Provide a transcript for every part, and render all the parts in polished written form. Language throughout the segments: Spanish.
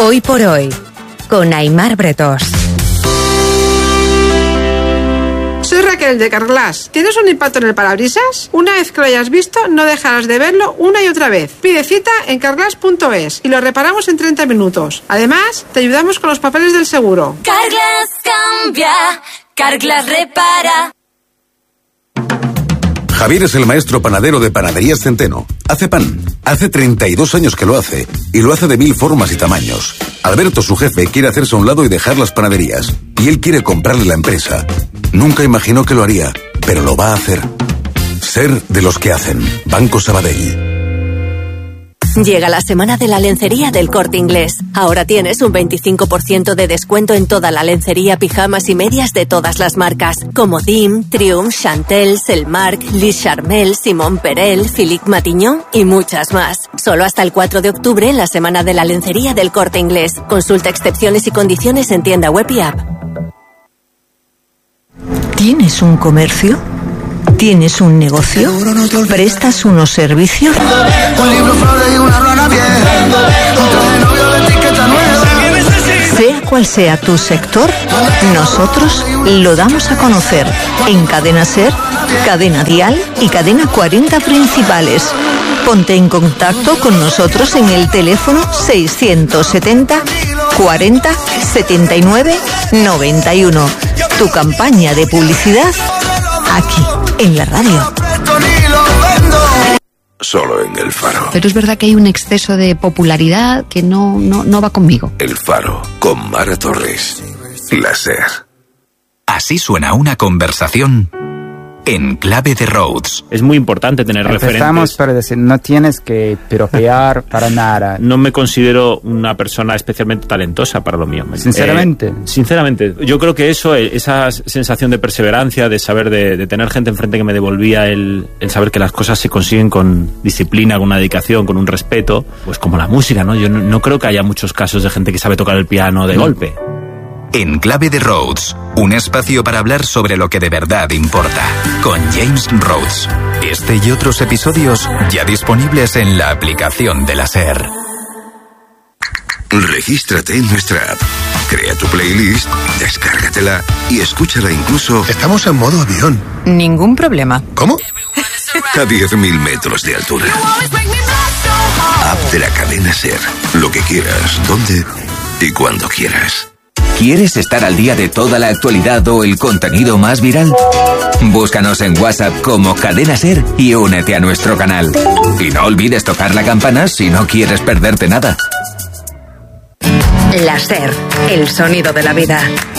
Hoy por hoy, con Aimar Bretós. Soy Raquel de Carglass. ¿Tienes un impacto en el parabrisas? Una vez que lo hayas visto, no dejarás de verlo una y otra vez. Pide cita en carglass.es y lo reparamos en 30 minutos. Además, te ayudamos con los papeles del seguro. Carglass cambia, Carglass repara. Javier es el maestro panadero de Panaderías Centeno. Hace pan. Hace 32 años que lo hace. Y lo hace de 1000 formas y tamaños. Alberto, su jefe, quiere hacerse a un lado y dejar las panaderías. Y él quiere comprarle la empresa. Nunca imaginó que lo haría, pero lo va a hacer. Ser de los que hacen. Banco Sabadell. Llega la semana de la lencería del Corte Inglés. Ahora tienes un 25% de descuento en toda la lencería, pijamas y medias de todas las marcas, como Dim, Triumph, Chantel, Selmark, Lis Charmel, Simon Perel, Philippe Matignon y muchas más. Solo hasta el 4 de octubre en la semana de la lencería del Corte Inglés. Consulta excepciones y condiciones en tienda web y app. ¿Tienes un comercio? ¿Tienes un negocio? ¿Prestas unos servicios? Sea cual sea tu sector, nosotros lo damos a conocer en Cadena SER, Cadena Dial y Cadena 40 Principales. Ponte en contacto con nosotros en el teléfono 670 40 79 91. Tu campaña de publicidad aquí, en la radio. Solo en El Faro. Pero es verdad que hay un exceso de popularidad que no va conmigo. El Faro, con Mara Torres. La SER. Así suena una conversación en clave de Rhodes. Es muy importante tener referentes. Empezamos para decir, no tienes que piropear para nada. No me considero una persona especialmente talentosa para lo mío. ¿Sinceramente? Sinceramente. Yo creo que esa sensación de perseverancia, de saber, de tener gente enfrente que me devolvía el saber que las cosas se consiguen con disciplina, con una dedicación, con un respeto, pues como la música, ¿no? Yo no creo que haya muchos casos de gente que sabe tocar el piano de golpe. En clave de Rhodes, un espacio para hablar sobre lo que de verdad importa, con James Rhodes. Este y otros episodios ya disponibles en la aplicación de la SER. Regístrate en nuestra app. Crea tu playlist, descárgatela y escúchala incluso... Estamos en modo avión. Ningún problema. ¿Cómo? A 10.000 metros de altura. App de la cadena SER. Lo que quieras, donde y cuando quieras. ¿Quieres estar al día de toda la actualidad o el contenido más viral? Búscanos en WhatsApp como Cadena SER y únete a nuestro canal. Y no olvides tocar la campana si no quieres perderte nada. La SER, el sonido de la vida.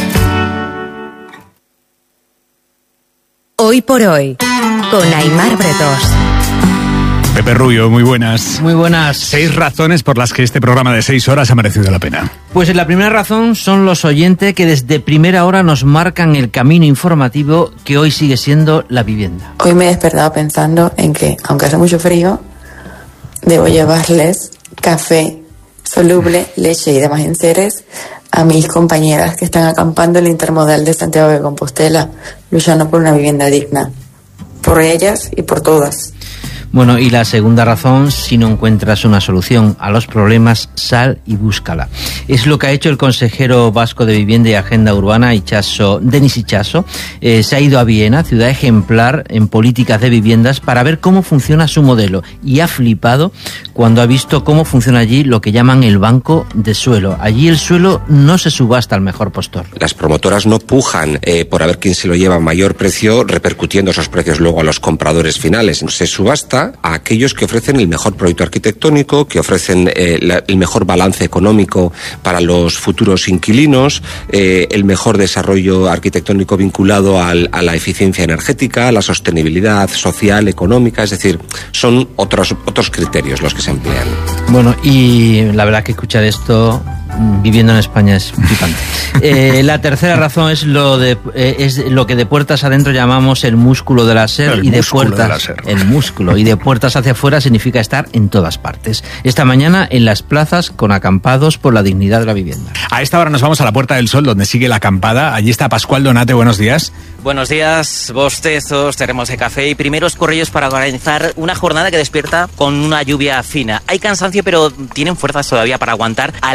Hoy por hoy, con Aimar Bretós. Pepe Rubio, muy buenas. Muy buenas. 6 razones por las que este programa de 6 horas ha merecido la pena. Pues la primera razón son los oyentes que desde primera hora nos marcan el camino informativo que hoy sigue siendo la vivienda. Hoy me he despertado pensando en que, aunque hace mucho frío, debo llevarles café soluble, leche y demás enseres a mis compañeras que están acampando en el Intermodal de Santiago de Compostela, luchando por una vivienda digna. Por ellas y por todas. Bueno, y la segunda razón, si no encuentras una solución a los problemas, sal y búscala. Es lo que ha hecho el consejero vasco de Vivienda y Agenda Urbana, Denis Itxaso. Se ha ido a Viena, ciudad ejemplar en políticas de viviendas, para ver cómo funciona su modelo. Y ha flipado cuando ha visto cómo funciona allí lo que llaman el banco de suelo. Allí el suelo no se subasta al mejor postor. Las promotoras no pujan por a ver quién se lo lleva a mayor precio, repercutiendo esos precios luego a los compradores finales. Se subasta a aquellos que ofrecen el mejor proyecto arquitectónico, que ofrecen el mejor balance económico para los futuros inquilinos, el mejor desarrollo arquitectónico vinculado a la eficiencia energética, a la sostenibilidad social, económica, es decir, son otros criterios los que se emplean. Bueno, y la verdad que escuchar esto viviendo en España es flipante. La tercera razón es lo que de puertas adentro llamamos el músculo de la SER, el músculo, y de puertas hacia afuera significa estar en todas partes. Esta mañana en las plazas con acampados por la dignidad de la vivienda. A esta hora nos vamos a la Puerta del Sol, donde sigue la acampada. Allí está Pascual Donate, buenos días. Buenos días, bostezos, termos de café y primeros corrillos para organizar una jornada que despierta con una lluvia fina. Hay cansancio, pero tienen fuerzas todavía para aguantar al menos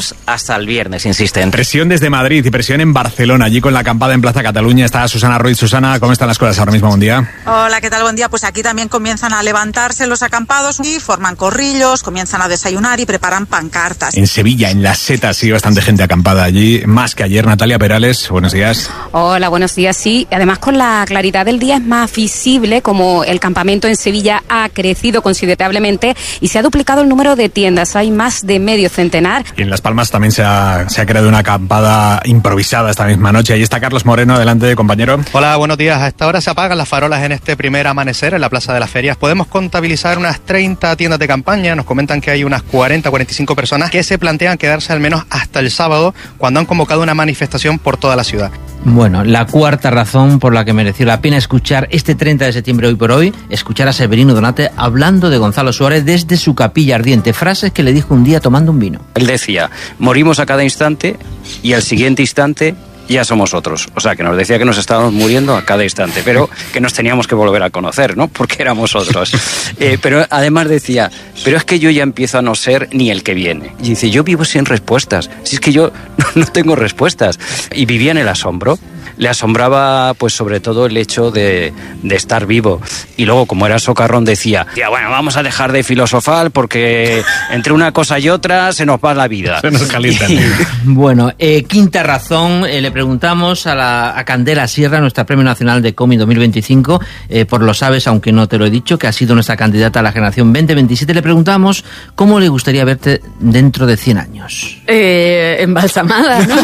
menos hasta el viernes, insisten. Presión desde Madrid y presión en Barcelona, allí con la acampada en Plaza Cataluña. Está Susana Ruiz. Susana, ¿cómo están las cosas ahora mismo? Buen día. Hola, ¿qué tal? Buen día. Pues aquí también comienzan a levantarse los acampados y forman corrillos, comienzan a desayunar y preparan pancartas. En Sevilla, en Las Setas, sí, bastante gente acampada allí, más que ayer. Natalia Perales, buenos días. Hola, buenos días. Sí, además con la claridad del día es más visible como el campamento en Sevilla ha crecido considerablemente y se ha duplicado el número de tiendas. Hay más de medio centenar. Y en Las Palmas también se ha creado una acampada improvisada esta misma noche. Ahí está Carlos Moreno, adelante, compañero. Hola, buenos días. A esta hora se apagan las farolas en este primer amanecer en la Plaza de las Ferias. Podemos contabilizar unas 30 tiendas de campaña. Nos comentan que hay unas 40-45 personas que se plantean quedarse al menos hasta el sábado, cuando han convocado una manifestación por toda la ciudad. Bueno, la cuarta razón por la que mereció la pena escuchar este 30 de septiembre, hoy por hoy, escuchar a Severino Donate hablando de Gonzalo Suárez desde su capilla ardiente. Frases que le dijo un día tomando un vino. Él decía, morimos a cada instante y al siguiente instante ya somos otros. O sea, que nos decía que nos estábamos muriendo a cada instante, pero que nos teníamos que volver a conocer, ¿no? Porque éramos otros. Pero además decía, pero es que yo ya empiezo a no ser ni el que viene. Y dice, yo vivo sin respuestas. Si es que yo no tengo respuestas. Y vivía en el asombro. Le asombraba, pues, sobre todo el hecho de estar vivo. Y luego, como era socarrón, decía, bueno, vamos a dejar de filosofar porque entre una cosa y otra se nos va la vida. Se nos calienta. Bueno, quinta razón, le preguntamos a Candela Sierra, nuestra Premio Nacional de Cómic 2025, por Lo Sabes, aunque no te lo he dicho, que ha sido nuestra candidata a la generación 2027, le preguntamos cómo le gustaría verte dentro de 100 años. Embalsamada, ¿no?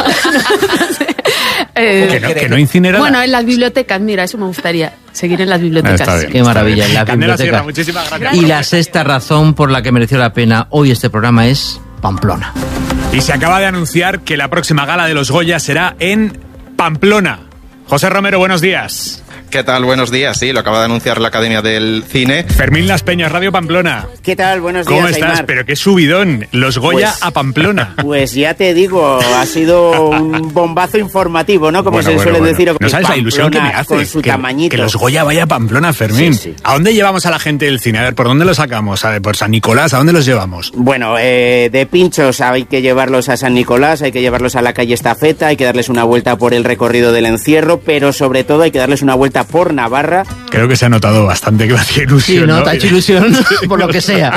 Que no incinerada. Bueno, en las bibliotecas, mira, eso me gustaría. Seguir en las bibliotecas. Qué maravilla, en las Candela bibliotecas. Sierra, muchísimas gracias. Y la sexta razón por la que mereció la pena hoy este programa es Pamplona. Y se acaba de anunciar que la próxima gala de los Goya será en Pamplona. José Romero, buenos días. ¿Qué tal? Buenos días. Sí, lo acaba de anunciar la Academia del Cine. Fermín Las Peñas, Radio Pamplona. ¿Qué tal? Buenos días, ¿Cómo estás? Aymar. Pero qué subidón. Los Goya Pues- a Pamplona. Pues ya te digo, ha sido un bombazo informativo, ¿no? Como se suele decir. No sabes la ilusión que me Pamplona hace. con su que tamañito. los Goya vaya a Pamplona, Fermín. Sí, sí. ¿A dónde llevamos a la gente del cine? A ver, ¿por dónde los sacamos? A ver, ¿por San Nicolás? ¿A dónde los llevamos? Bueno, de pinchos hay que llevarlos a San Nicolás, hay que llevarlos a la calle Estafeta, hay que darles una vuelta por el recorrido del encierro, pero sobre todo hay que darles una vuelta por Navarra. Creo que se ha notado bastante que me hacía ilusión. Sí, ¿no? Te ha hecho ilusión por lo que sea.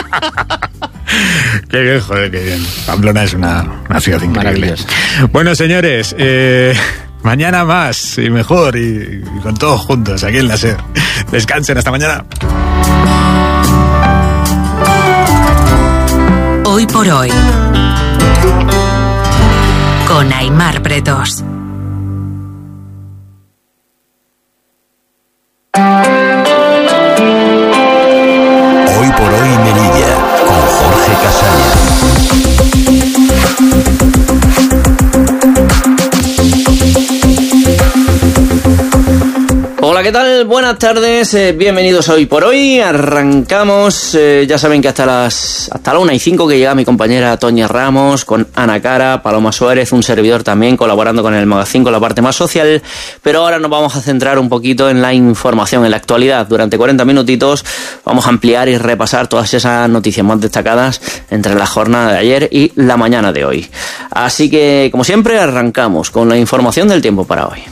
Qué bien, joder, qué bien. Pamplona es una ciudad increíble. Bueno, señores, mañana más y mejor y con todos juntos aquí en la SER. Descansen, hasta mañana. Hoy por hoy. Con Aymar Bretos. Hoy por hoy Melilla, con Jorge Casaña. Hola, ¿qué tal? Buenas tardes, bienvenidos a Hoy por Hoy. Arrancamos, ya saben que hasta la 1:05 que llega mi compañera Toña Ramos, con Ana Cara, Paloma Suárez, un servidor también colaborando con el Magazine, con la parte más social. Pero ahora nos vamos a centrar un poquito en la información, en la actualidad. Durante 40 minutitos vamos a ampliar y repasar todas esas noticias más destacadas entre la jornada de ayer y la mañana de hoy. Así que, como siempre, arrancamos con la información del tiempo para hoy.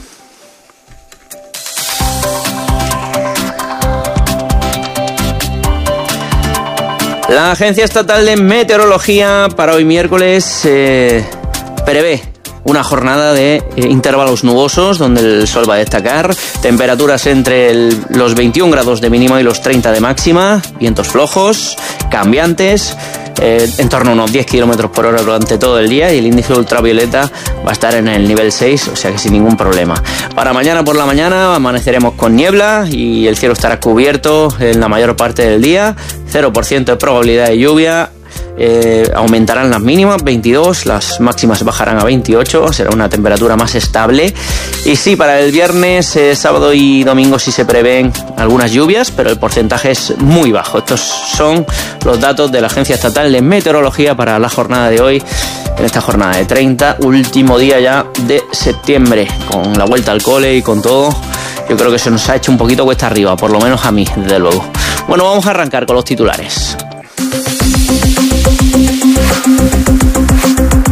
La Agencia Estatal de Meteorología para hoy miércoles prevé una jornada de intervalos nubosos donde el sol va a destacar, temperaturas entre los 21 grados de mínima y los 30 de máxima, vientos flojos, cambiantes, en torno a unos 10 kilómetros por hora durante todo el día, y el índice ultravioleta va a estar en el nivel 6, o sea que sin ningún problema. Para mañana por la mañana amaneceremos con niebla y el cielo estará cubierto en la mayor parte del día, 0% de probabilidad de lluvia. Aumentarán las mínimas, 22, las máximas bajarán a 28, será una temperatura más estable. Y sí, para el viernes, sábado y domingo sí se prevén algunas lluvias, pero el porcentaje es muy bajo. Estos son los datos de la Agencia Estatal de Meteorología para la jornada de hoy, en esta jornada de 30, último día ya de septiembre, con la vuelta al cole y con todo. Yo creo que se nos ha hecho un poquito cuesta arriba, por lo menos a mí, desde luego. Bueno, vamos a arrancar con los titulares.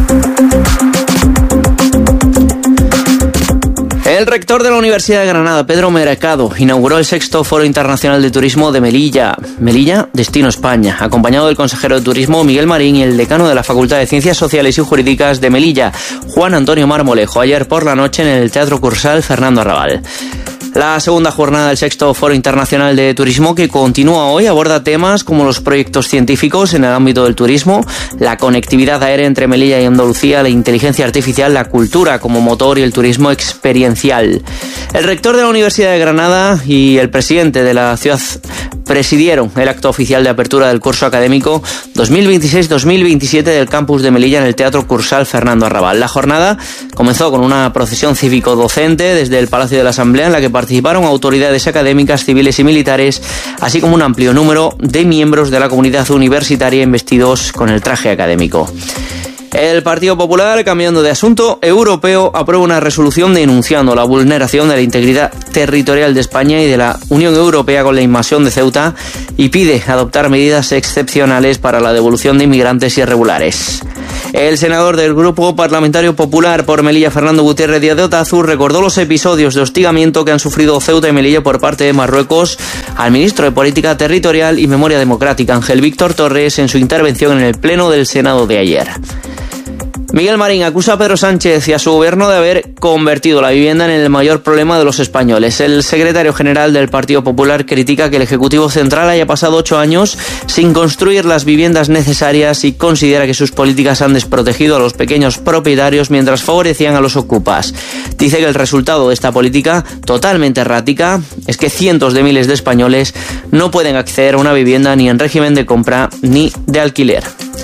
El rector de la Universidad de Granada, Pedro Mercado, inauguró el 6º Foro Internacional de Turismo de Melilla, Destino España, acompañado del consejero de Turismo, Miguel Marín, y el decano de la Facultad de Ciencias Sociales y Jurídicas de Melilla, Juan Antonio Marmolejo, ayer por la noche en el Teatro Cursal Fernando Arrabal. La segunda jornada del 6º Foro Internacional de Turismo, que continúa hoy, aborda temas como los proyectos científicos en el ámbito del turismo, la conectividad aérea entre Melilla y Andalucía, la inteligencia artificial, la cultura como motor y el turismo experiencial. El rector de la Universidad de Granada y el presidente de la ciudad presidieron el acto oficial de apertura del curso académico 2026-2027 del campus de Melilla en el Teatro Cursal Fernando Arrabal. La jornada comenzó con una procesión cívico-docente desde el Palacio de la Asamblea, en la que participaron autoridades académicas, civiles y militares, así como un amplio número de miembros de la comunidad universitaria investidos con el traje académico. El Partido Popular, cambiando de asunto europeo, aprueba una resolución denunciando la vulneración de la integridad territorial de España y de la Unión Europea con la invasión de Ceuta y pide adoptar medidas excepcionales para la devolución de inmigrantes irregulares. El senador del Grupo Parlamentario Popular por Melilla, Fernando Gutiérrez Díaz de Otazu, recordó los episodios de hostigamiento que han sufrido Ceuta y Melilla por parte de Marruecos al ministro de Política Territorial y Memoria Democrática, Ángel Víctor Torres, en su intervención en el Pleno del Senado de ayer. Miguel Marín acusa a Pedro Sánchez y a su gobierno de haber convertido la vivienda en el mayor problema de los españoles. El secretario general del Partido Popular critica que el Ejecutivo Central haya pasado 8 años sin construir las viviendas necesarias y considera que sus políticas han desprotegido a los pequeños propietarios mientras favorecían a los ocupas. Dice que el resultado de esta política, totalmente errática, es que cientos de miles de españoles no pueden acceder a una vivienda ni en régimen de compra ni de alquiler.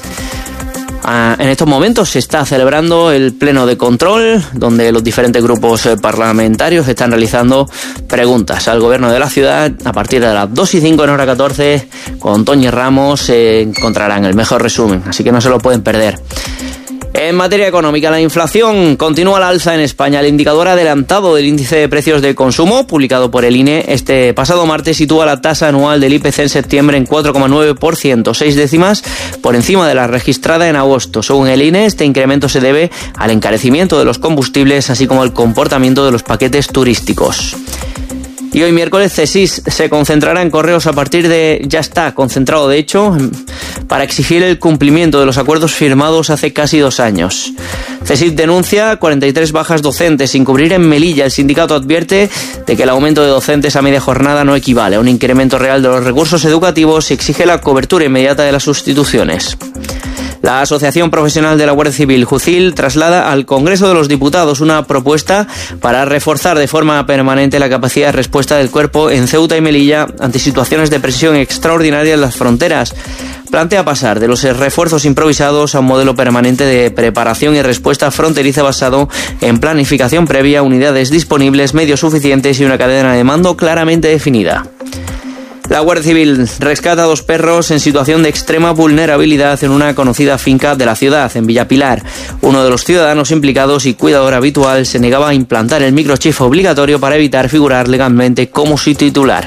En estos momentos se está celebrando el pleno de control, donde los diferentes grupos parlamentarios están realizando preguntas al gobierno de la ciudad. A partir de las 2:05 en hora 14, con Toñi Ramos, se encontrarán el mejor resumen, así que no se lo pueden perder. En materia económica, la inflación continúa al alza en España. El indicador adelantado del índice de precios de consumo, publicado por el INE este pasado martes, sitúa la tasa anual del IPC en septiembre en 4,9%, 6 décimas por encima de la registrada en agosto. Según el INE, este incremento se debe al encarecimiento de los combustibles, así como al comportamiento de los paquetes turísticos. Y hoy miércoles CSIS se concentrará en Correos a partir de... Ya está concentrado, de hecho, para exigir el cumplimiento de los acuerdos firmados hace casi 2 años. CSIS denuncia 43 bajas docentes sin cubrir en Melilla. El sindicato advierte de que el aumento de docentes a media jornada no equivale a un incremento real de los recursos educativos y exige la cobertura inmediata de las sustituciones. La Asociación Profesional de la Guardia Civil, JUCIL, traslada al Congreso de los Diputados una propuesta para reforzar de forma permanente la capacidad de respuesta del cuerpo en Ceuta y Melilla ante situaciones de presión extraordinaria en las fronteras. Plantea pasar de los refuerzos improvisados a un modelo permanente de preparación y respuesta fronteriza basado en planificación previa, unidades disponibles, medios suficientes y una cadena de mando claramente definida. La Guardia Civil rescata a 2 perros en situación de extrema vulnerabilidad en una conocida finca de la ciudad, en Villapilar. Uno de los ciudadanos implicados y cuidador habitual se negaba a implantar el microchip obligatorio para evitar figurar legalmente como su titular.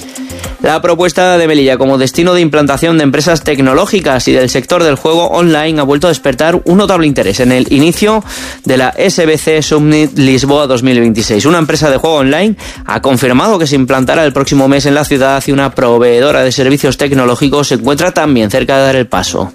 La propuesta de Melilla como destino de implantación de empresas tecnológicas y del sector del juego online ha vuelto a despertar un notable interés en el inicio de la SBC Summit Lisboa 2026. Una empresa de juego online ha confirmado que se implantará el próximo mes en la ciudad y una proveedora de servicios tecnológicos se encuentra también cerca de dar el paso.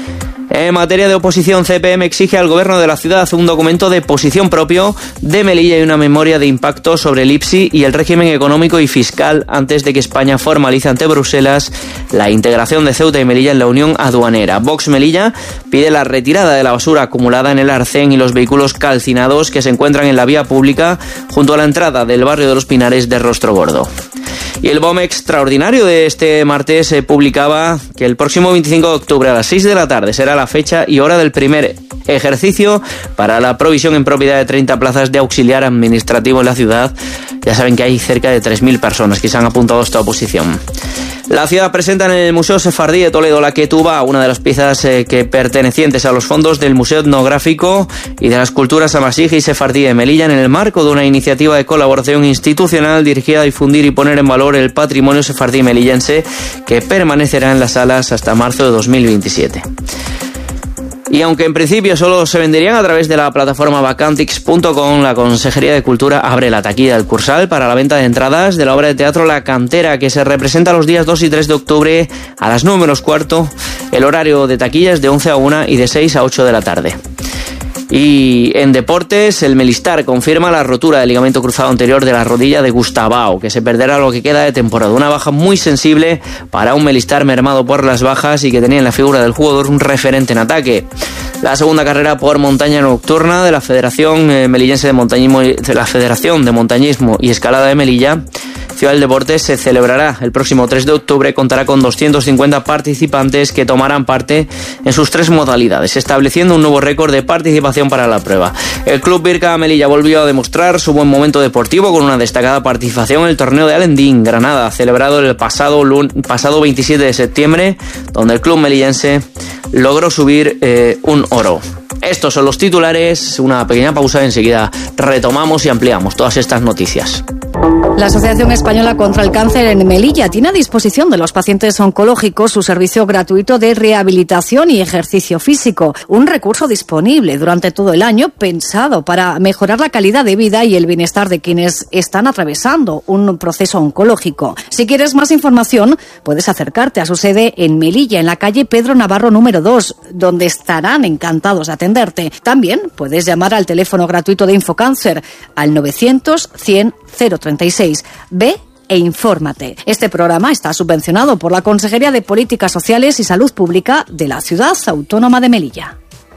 En materia de oposición, CPM exige al gobierno de la ciudad un documento de posición propio de Melilla y una memoria de impacto sobre el IPSI y el régimen económico y fiscal antes de que España formalice ante Bruselas la integración de Ceuta y Melilla en la Unión Aduanera. Vox Melilla pide la retirada de la basura acumulada en el Arcén y los vehículos calcinados que se encuentran en la vía pública junto a la entrada del barrio de los Pinares de Rostrogordo. Y el BOM extraordinario de este martes publicaba que el próximo 25 de octubre a las 6 de la tarde será la fecha y hora del primer ejercicio para la provisión en propiedad de 30 plazas de auxiliar administrativo en la ciudad. Ya saben que hay cerca de 3.000 personas que se han apuntado a esta oposición. La ciudad presenta en el Museo Sefardí de Toledo la Ketubá, una de las piezas que pertenecientes a los fondos del Museo Etnográfico y de las Culturas Amasij y Sefardí de Melilla, en el marco de una iniciativa de colaboración institucional dirigida a difundir y poner en valor el patrimonio sefardí melillense, que permanecerá en las salas hasta marzo de 2027. Y aunque en principio solo se venderían a través de la plataforma vacantix.com, la Consejería de Cultura abre la taquilla del Cursal para la venta de entradas de la obra de teatro La Cantera, que se representa los días 2 y 3 de octubre a las 9:15. El horario de taquilla es de 11 a 1 y de 6 a 8 de la tarde. Y en deportes, el Melistar confirma la rotura del ligamento cruzado anterior de la rodilla de Gustavao, que se perderá lo que queda de temporada. Una baja muy sensible para un Melistar mermado por las bajas y que tenía en la figura del jugador un referente en ataque. La segunda carrera por montaña nocturna de la Federación Melillense de Montañismo, de la Federación de Montañismo y Escalada de Melilla, Ciudad del Deporte, se celebrará el próximo 3 de octubre. Contará con 250 participantes que tomarán parte en sus 3 modalidades, estableciendo un nuevo récord de participación para la prueba. El Club Birka Melilla volvió a demostrar su buen momento deportivo con una destacada participación en el torneo de Alendín, Granada, celebrado el pasado 27 de septiembre, donde el club melillense logró subir un oro. Estos son los titulares, una pequeña pausa, enseguida retomamos y ampliamos todas estas noticias. La Asociación Española contra el Cáncer en Melilla tiene a disposición de los pacientes oncológicos su servicio gratuito de rehabilitación y ejercicio físico, un recurso disponible durante todo el año pensado para mejorar la calidad de vida y el bienestar de quienes están atravesando un proceso oncológico. Si quieres más información, puedes acercarte a su sede en Melilla, en la calle Pedro Navarro número 2, donde estarán encantados de atenderte. También puedes llamar al teléfono gratuito de Infocáncer al 900 100 036. Ve e infórmate. Este programa está subvencionado por la Consejería de Políticas Sociales y Salud Pública de la Ciudad Autónoma de Melilla.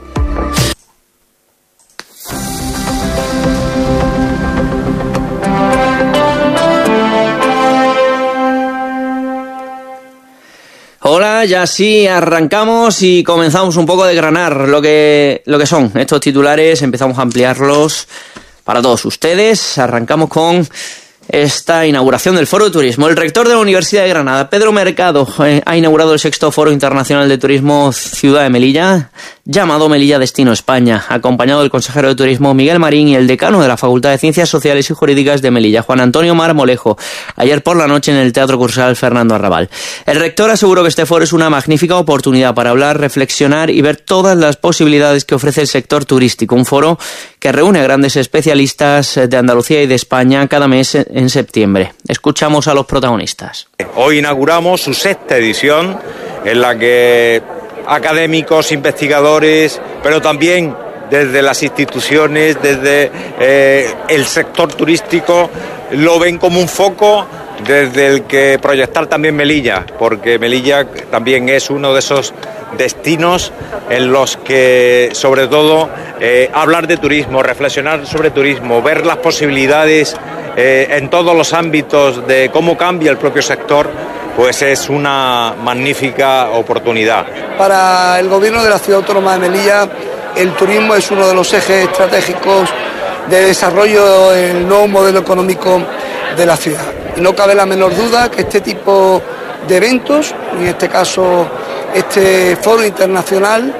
Hola, ya sí, arrancamos y comenzamos un poco a desgranar lo que son estos titulares. Empezamos a ampliarlos para todos ustedes. Arrancamos con esta inauguración del Foro de Turismo. El rector de la Universidad de Granada, Pedro Mercado, ha inaugurado el 6º Foro Internacional de Turismo Ciudad de Melilla, llamado Melilla Destino España, acompañado del consejero de Turismo Miguel Marín y el decano de la Facultad de Ciencias Sociales y Jurídicas de Melilla, Juan Antonio Marmolejo, ayer por la noche en el Teatro Cursal Fernando Arrabal. El rector aseguró que este foro es una magnífica oportunidad para hablar, reflexionar y ver todas las posibilidades que ofrece el sector turístico. Un foro que reúne a grandes especialistas de Andalucía y de España cada mes en septiembre. Escuchamos a los protagonistas. Hoy inauguramos su 6ª edición, en la que académicos, investigadores, pero también desde las instituciones, desde el sector turístico, lo ven como un foco desde el que proyectar también Melilla, porque Melilla también es uno de esos destinos en los que, sobre todo, hablar de turismo, reflexionar sobre turismo, ver las posibilidades en todos los ámbitos de cómo cambia el propio sector, pues es una magnífica oportunidad. Para el Gobierno de la Ciudad Autónoma de Melilla, el turismo es uno de los ejes estratégicos de desarrollo del nuevo modelo económico de la ciudad. Y no cabe la menor duda que este tipo de eventos, en este caso este foro internacional,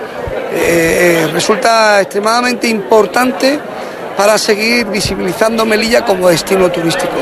resulta extremadamente importante para seguir visibilizando Melilla como destino turístico.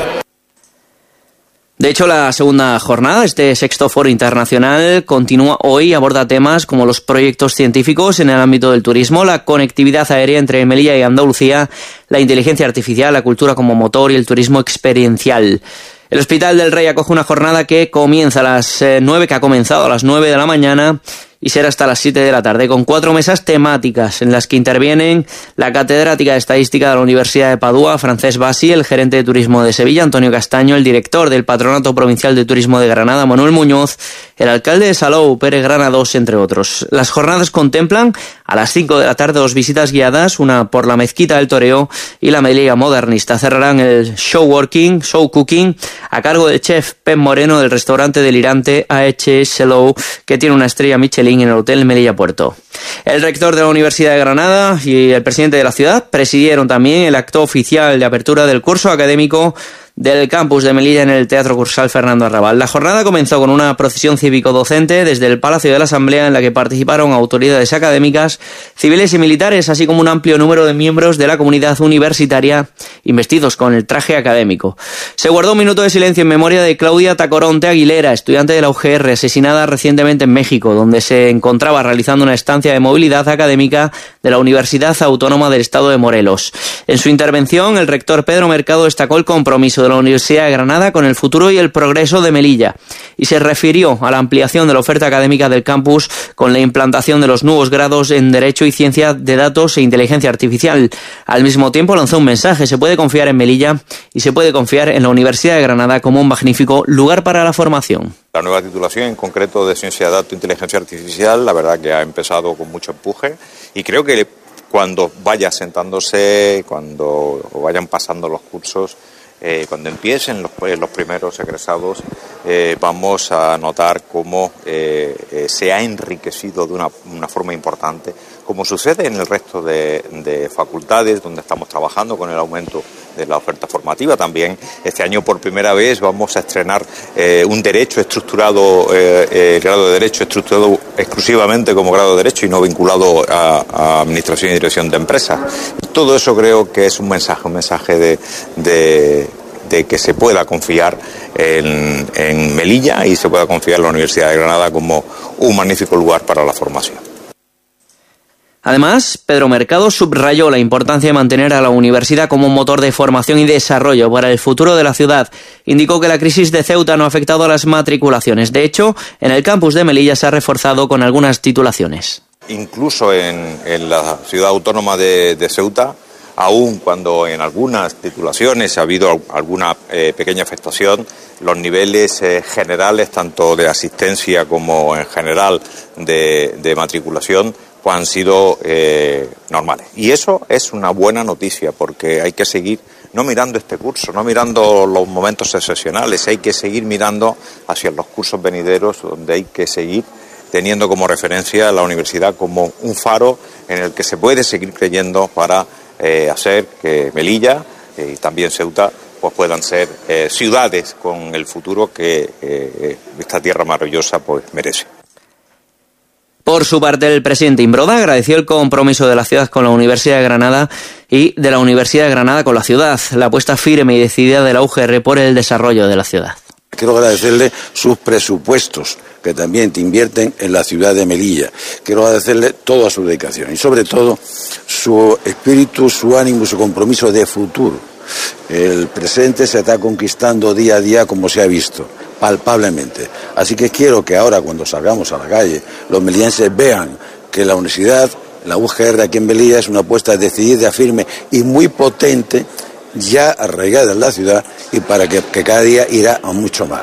De hecho, la segunda jornada, este 6º Foro Internacional, continúa hoy y aborda temas como los proyectos científicos en el ámbito del turismo, la conectividad aérea entre Melilla y Andalucía, la inteligencia artificial, la cultura como motor y el turismo experiencial. El Hospital del Rey acoge una jornada que ha comenzado a las 9 de la mañana y será hasta las 7 de la tarde, con 4 mesas temáticas en las que intervienen la catedrática de Estadística de la Universidad de Padua, Francesc Basi, el gerente de Turismo de Sevilla, Antonio Castaño, el director del Patronato Provincial de Turismo de Granada, Manuel Muñoz, el alcalde de Salou, Pérez Granados, entre otros. Las jornadas contemplan a las 5 de la tarde 2 visitas guiadas, una por la Mezquita del Toreo y la Melilla Modernista. Cerrarán el show cooking, a cargo del chef Pep Moreno del restaurante delirante A.H. Salou, que tiene una estrella Michelin en el Hotel Melilla Puerto. El rector de la Universidad de Granada y el presidente de la ciudad presidieron también el acto oficial de apertura del curso académico del campus de Melilla en el Teatro Cursal Fernando Arrabal. La jornada comenzó con una procesión cívico-docente desde el Palacio de la Asamblea en la que participaron autoridades académicas, civiles y militares, así como un amplio número de miembros de la comunidad universitaria investidos con el traje académico. Se guardó un minuto de silencio en memoria de Claudia Tacoronte Aguilera, estudiante de la UGR, asesinada recientemente en México, donde se encontraba realizando una estancia de movilidad académica de la Universidad Autónoma del Estado de Morelos. En su intervención, el rector Pedro Mercado destacó el compromiso de la Universidad de Granada con el futuro y el progreso de Melilla y se refirió a la ampliación de la oferta académica del campus con la implantación de los nuevos grados en Derecho y Ciencia de Datos e Inteligencia Artificial. Al mismo tiempo lanzó un mensaje: se puede confiar en Melilla y se puede confiar en la Universidad de Granada como un magnífico lugar para la formación. La nueva titulación, en concreto de Ciencia de Datos e Inteligencia Artificial, la verdad que ha empezado con mucho empuje y creo que cuando vaya asentándose, cuando vayan pasando los cursos, cuando empiecen los primeros egresados, vamos a notar cómo se ha enriquecido de una forma importante, como sucede en el resto de facultades donde estamos trabajando con el aumento de la oferta formativa. También este año por primera vez vamos a estrenar un derecho estructurado, grado de derecho estructurado exclusivamente como grado de derecho y no vinculado a administración y dirección de empresas. Todo eso creo que es un mensaje de que se pueda confiar en Melilla y se pueda confiar en la Universidad de Granada como un magnífico lugar para la formación. Además, Pedro Mercado subrayó la importancia de mantener a la universidad como un motor de formación y desarrollo para el futuro de la ciudad. Indicó que la crisis de Ceuta no ha afectado a las matriculaciones. De hecho, en el campus de Melilla se ha reforzado con algunas titulaciones. Incluso en la ciudad autónoma de Ceuta, aun cuando en algunas titulaciones ha habido alguna pequeña afectación, los niveles generales, tanto de asistencia como en general de matriculación, pues han sido normales. Y eso es una buena noticia, porque hay que seguir no mirando este curso, no mirando los momentos excepcionales, hay que seguir mirando hacia los cursos venideros, donde hay que seguir teniendo como referencia la universidad como un faro en el que se puede seguir creyendo para hacer que Melilla y también Ceuta pues puedan ser ciudades con el futuro que esta tierra maravillosa pues merece. Por su parte, el presidente Imbroda agradeció el compromiso de la ciudad con la Universidad de Granada y de la Universidad de Granada con la ciudad, la apuesta firme y decidida de la UGR por el desarrollo de la ciudad. Quiero agradecerle sus presupuestos, que también te invierten en la ciudad de Melilla. Quiero agradecerle toda su dedicación y sobre todo su espíritu, su ánimo, su compromiso de futuro. El presente se está conquistando día a día, como se ha visto, palpablemente. Así que quiero que ahora, cuando salgamos a la calle, los melillenses vean que la universidad, la UGR aquí en Melilla, es una apuesta decidida, firme y muy potente, ya arraigada en la ciudad, y para que cada día irá a mucho más.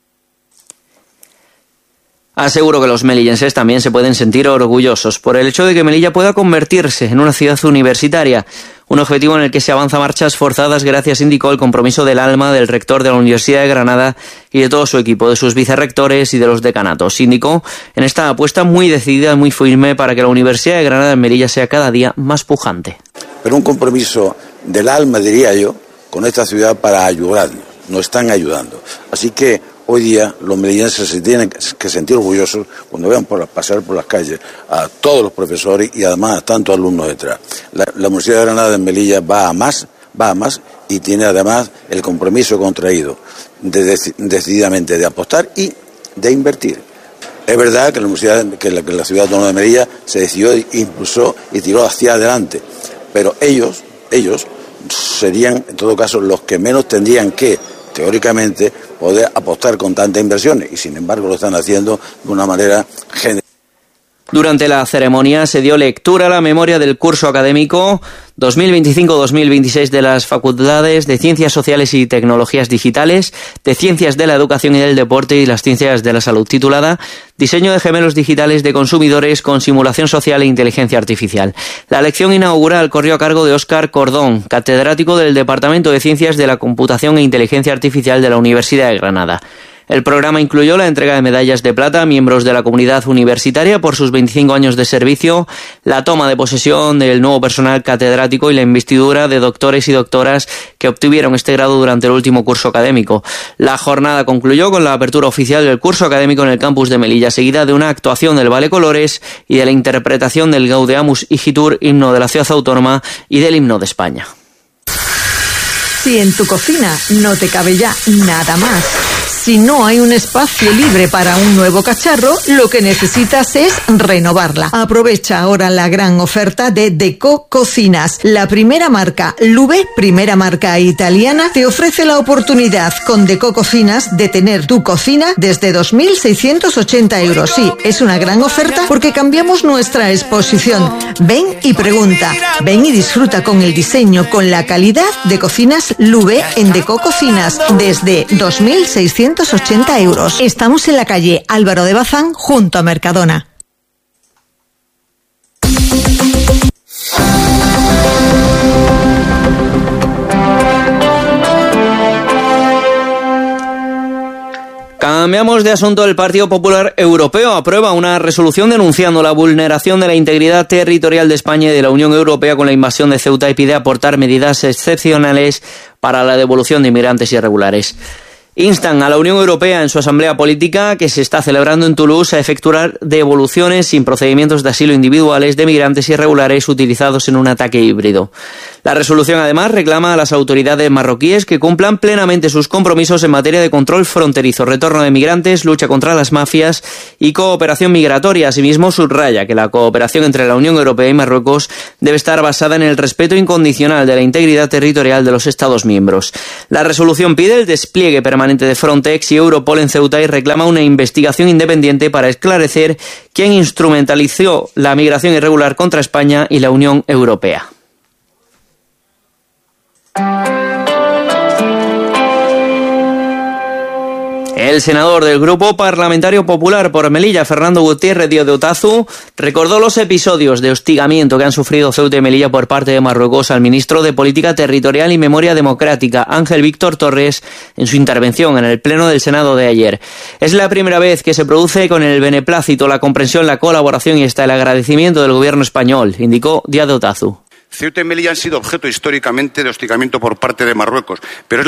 Aseguro que los melillenses también se pueden sentir orgullosos por el hecho de que Melilla pueda convertirse en una ciudad universitaria, un objetivo en el que se avanza a marchas forzadas gracias, indicó, el compromiso del alma del rector de la Universidad de Granada y de todo su equipo, de sus vicerrectores y de los decanatos. Indicó en esta apuesta muy decidida y muy firme para que la Universidad de Granada en Melilla sea cada día más pujante. Pero un compromiso del alma, diría yo, con esta ciudad para ayudarnos. Nos están ayudando. Así que hoy día los melillenses se tienen que sentir orgullosos cuando vean pasar por las calles a todos los profesores y además a tantos alumnos detrás. La Universidad de Granada en Melilla va a más y tiene además el compromiso contraído decididamente de apostar y de invertir. Es verdad que la ciudad autónoma de Melilla se decidió, impulsó y tiró hacia adelante, pero ellos serían en todo caso los que menos tendrían que, teóricamente, poder apostar con tantas inversiones y sin embargo lo están haciendo de una manera general. Durante la ceremonia se dio lectura a la memoria del curso académico 2025-2026 de las facultades de Ciencias Sociales y Tecnologías Digitales, de Ciencias de la Educación y del Deporte y las Ciencias de la Salud, titulada Diseño de gemelos digitales de consumidores con simulación social e inteligencia artificial. La lección inaugural corrió a cargo de Óscar Cordón, catedrático del Departamento de Ciencias de la Computación e Inteligencia Artificial de la Universidad de Granada. El programa incluyó la entrega de medallas de plata a miembros de la comunidad universitaria por sus 25 años de servicio, la toma de posesión del nuevo personal catedrático y la investidura de doctores y doctoras que obtuvieron este grado durante el último curso académico. La jornada concluyó con la apertura oficial del curso académico en el campus de Melilla, seguida de una actuación del Vale Colores y de la interpretación del Gaudeamus Igitur, himno de la ciudad autónoma, y del himno de España. Si en tu cocina no te cabe ya nada más, si no hay un espacio libre para un nuevo cacharro, lo que necesitas es renovarla. Aprovecha ahora la gran oferta de Deco Cocinas. La primera marca, Lube, primera marca italiana, te ofrece la oportunidad con Deco Cocinas de tener tu cocina desde 2.680 euros. Sí, es una gran oferta porque cambiamos nuestra exposición. Ven y pregunta. Ven y disfruta con el diseño, con la calidad de Cocinas Lube en Deco Cocinas desde 2.680 euros. Estamos en la calle Álvaro de Bazán, junto a Mercadona. Cambiamos de asunto. El Partido Popular Europeo aprueba una resolución denunciando la vulneración de la integridad territorial de España y de la Unión Europea con la invasión de Ceuta y pide aportar medidas excepcionales para la devolución de inmigrantes irregulares. Instan a la Unión Europea en su asamblea política que se está celebrando en Toulouse a efectuar devoluciones sin procedimientos de asilo individuales de migrantes irregulares utilizados en un ataque híbrido. La resolución además reclama a las autoridades marroquíes que cumplan plenamente sus compromisos en materia de control fronterizo, retorno de migrantes, lucha contra las mafias y cooperación migratoria. Asimismo, subraya que la cooperación entre la Unión Europea y Marruecos debe estar basada en el respeto incondicional de la integridad territorial de los Estados miembros. La resolución pide el despliegue permanente de Frontex y Europol en Ceuta y reclama una investigación independiente para esclarecer quién instrumentalizó la migración irregular contra España y la Unión Europea. El senador del Grupo Parlamentario Popular por Melilla, Fernando Gutiérrez Díaz de Otazu, recordó los episodios de hostigamiento que han sufrido Ceuta y Melilla por parte de Marruecos al ministro de Política Territorial y Memoria Democrática, Ángel Víctor Torres, en su intervención en el Pleno del Senado de ayer. Es la primera vez que se produce con el beneplácito, la comprensión, la colaboración y hasta el agradecimiento del gobierno español, indicó Díaz de Otazu. Ceuta y Melilla han sido objeto históricamente de hostigamiento por parte de Marruecos, pero es